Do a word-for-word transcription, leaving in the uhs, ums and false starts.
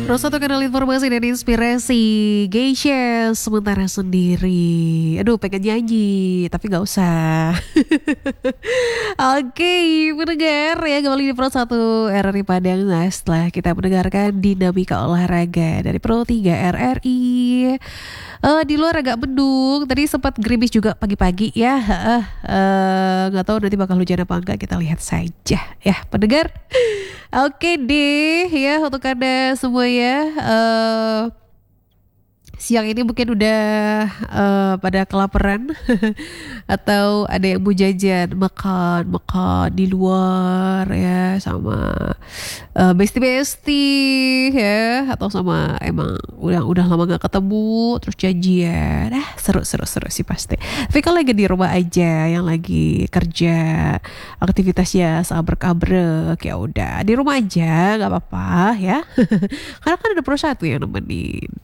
Terus satu kanal informasi dan inspirasi Geisha sementara sendiri. Aduh pengen nyanyi tapi gak usah. Oke pendengar ya, kembali di Pro satu R R I Padang. Nah setelah kita mendengarkan dinamika olahraga dari Pro tiga R R I, uh, di luar agak mendung. Tadi sempat gerimis juga pagi-pagi ya. uh, uh, Gak tahu nanti bakal hujan apa enggak, kita lihat saja ya pendengar. Oke deh ya, untuk Anda semua ya, uh, siang ini mungkin udah uh, pada kelaparan atau ada yang mau jajan makan makan di luar ya sama uh, bestie-bestie ya, atau sama emang udah udah lama gak ketemu terus janjian. Nah seru seru seru sih pasti. Tapi kalau lagi di rumah aja, yang lagi kerja aktivitasnya sabrek-abrek, ya udah di rumah aja nggak apa-apa ya. Karena kan ada Pro satu yang nemenin.